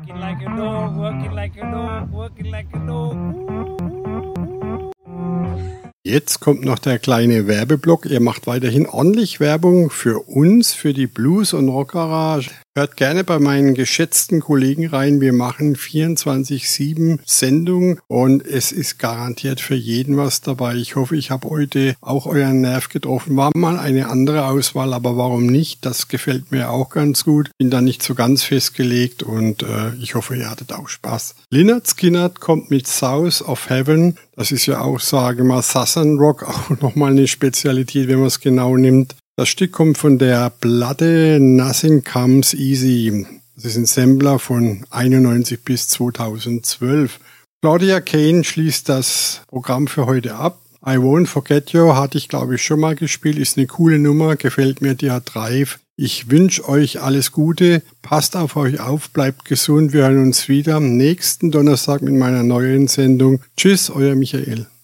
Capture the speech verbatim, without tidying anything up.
Working like a dog, working like a dog, working like a dog. Jetzt kommt noch der kleine Werbeblock. Ihr macht weiterhin ordentlich Werbung für uns, für die Blues- und Rock-Garage. Hört gerne bei meinen geschätzten Kollegen rein. Wir machen vierundzwanzig sieben Sendungen und es ist garantiert für jeden was dabei. Ich hoffe, ich habe heute auch euren Nerv getroffen. War mal eine andere Auswahl, aber warum nicht? Das gefällt mir auch ganz gut. Bin da nicht so ganz festgelegt und äh, ich hoffe, ihr hattet auch Spaß. Lynyrd Skynyrd kommt mit South of Heaven. Das ist ja auch, sage ich mal, Southern Rock, auch nochmal eine Spezialität, wenn man es genau nimmt. Das Stück kommt von der Platte Nothing Comes Easy. Das ist ein Sampler von einundneunzig bis zweitausendzwölf. Claudia Kane schließt das Programm für heute ab. I Won't Forget You hatte ich, glaube ich, schon mal gespielt. Ist eine coole Nummer, gefällt mir, die hat Drive. Ich wünsche euch alles Gute, passt auf euch auf, bleibt gesund. Wir hören uns wieder am nächsten Donnerstag mit meiner neuen Sendung. Tschüss, euer Michael.